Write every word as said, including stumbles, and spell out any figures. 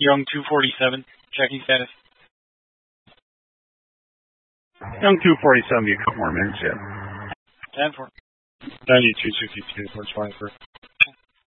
Young two forty-seven, checking status. Young two forty-seven, you a couple more minutes yet. ten four. ninety-two sixty-two, four twenty-three.